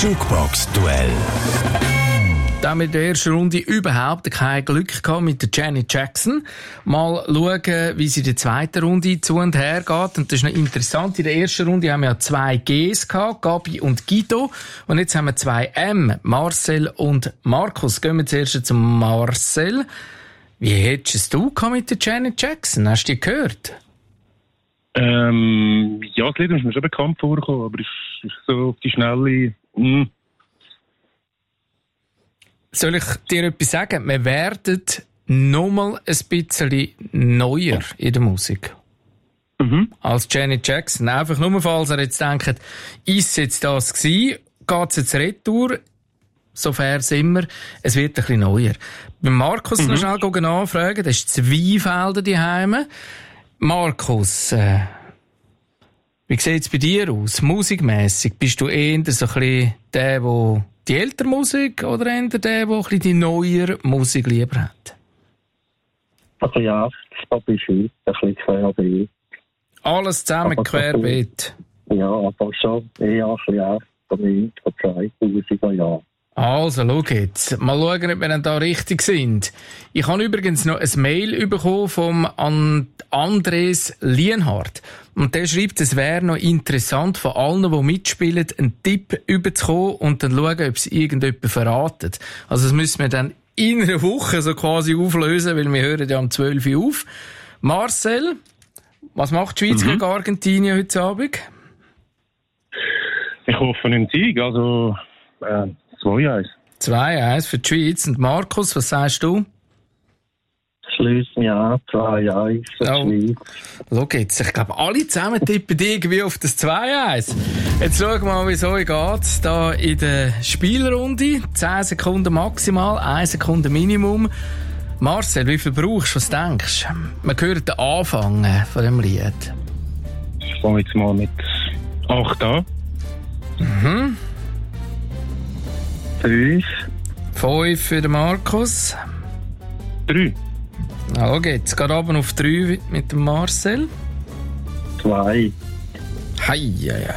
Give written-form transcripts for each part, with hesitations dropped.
Jukebox-Duell. Da mit der ersten Runde überhaupt kein Glück gehabt mit der Janet Jackson. Mal schauen, wie sie in der zweiten Runde zu und her geht. Und das ist noch interessant. In der ersten Runde haben wir ja 2 Gs gehabt, Gabi und Guido. Und jetzt haben wir 2 M, Marcel und Markus. Gehen wir zuerst zum Marcel. Wie hättest du mit der Janet Jackson? Hast du die gehört? Ja, das Lied ist mir schon bekannt vorgekommen, aber es ist so auf die Schnelle. Soll ich dir etwas sagen? Wir werden nochmal ein bisschen neuer in der Musik. Als Janet Jackson. Einfach nur, falls ihr jetzt denkt, ist es jetzt das gewesen? Geht es jetzt retour? So fair sind wir. Es wird ein bisschen neuer. Bei Markus noch schnell nachfragen. Das ist Zweifelder daheim. Markus, wie sieht es bei dir aus? Musikmässig? Bist du eher so ein bisschen der die ältere Musik oder eher der ein bisschen die neuere Musik lieber hat? Also ja, das ist heute ein bisschen querbeet. Alles zusammen aber querbeet? Ja, aber schon eher ein bisschen auch von 2000er Jahren. Also, schau jetzt. Mal schauen, ob wir dann da richtig sind. Ich habe übrigens noch ein Mail bekommen vom Andres Lienhardt. Und der schreibt, es wäre noch interessant, von allen, die mitspielen, einen Tipp überzukommen und dann schauen, ob es irgendjemand verratet. Also, das müssen wir dann in einer Woche so quasi auflösen, weil wir hören ja um 12 Uhr auf. Marcel, was macht die Schweiz gegen Argentinien heute Abend? Ich hoffe einen Sieg, also 2-1. 2-1 für die Schweiz. Und Markus, was sagst du? Schließen ja 2-1 für die Schweiz. Schau jetzt, ich glaube, alle zusammen tippen irgendwie auf das 2-1. Jetzt schauen wir mal, wie es euch geht. Da in der Spielrunde. 10 Sekunden maximal, 1 Sekunde Minimum. Marcel, wie viel brauchst du? Was denkst du? Man hört den Anfang von dem Lied. Ich fange jetzt mal mit 8 an. 5 für den Markus. 3. Na, schau jetzt, geht runter auf 3 mit dem Marcel. 2. Hei.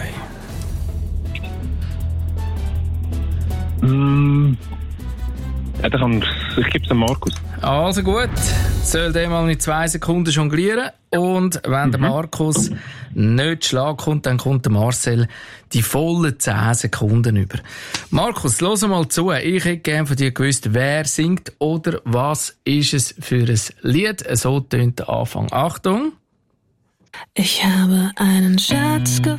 Ja, ich gebe es dem Markus. Also gut, soll der mal in 2 Sekunden jonglieren. Und wenn der Markus nicht Schlag kommt, dann kommt der Marcel die vollen 10 Sekunden über. Markus, los mal zu. Ich hätte gerne von dir gewusst, wer singt oder was ist es für ein Lied. So tönt der Anfang. Achtung. Ich habe einen Schatz gefunden.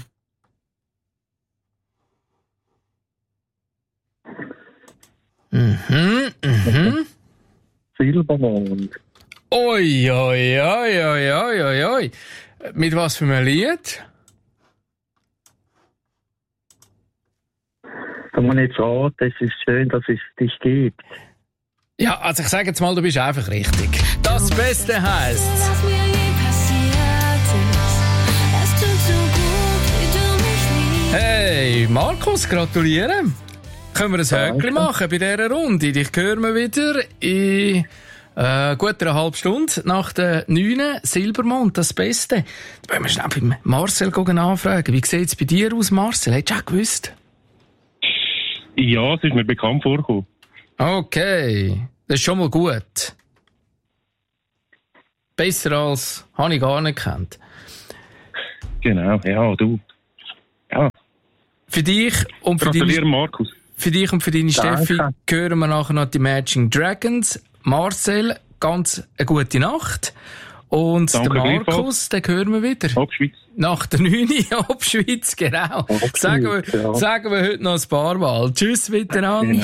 Silbermond. Oi. Mit was für einem Lied? Da muss ich jetzt raten, es ist schön, dass es dich gibt. Ja, also ich sage jetzt mal, du bist einfach richtig. Das Beste heisst. Was mir je passiert ist, es tut so gut, wie du mich liebst. Hey, Markus, gratuliere. Können wir ein Höckchen machen bei dieser Runde? Dich hören wir wieder in gut einer halben Stunde nach der 9. Silbermond, das Beste. Da wollen wir schnell beim Marcel anfragen. Wie sieht es bei dir aus, Marcel? Hättest du auch gewusst? Ja, es ist mir bekannt vorgekommen. Okay, das ist schon mal gut. Besser als habe ich gar nicht gekannt. Genau, ja, du. Ja. Für dich und für Gratuliere, Markus. Für dich und für deine Steffi hören wir nachher noch die Imagine Dragons. Marcel, ganz eine gute Nacht. Und Danke, der Markus, den hören wir wieder. Obschweiz. Nach der 9. Obschweiz, genau. Sagen wir heute noch ein paar Mal. Tschüss miteinander.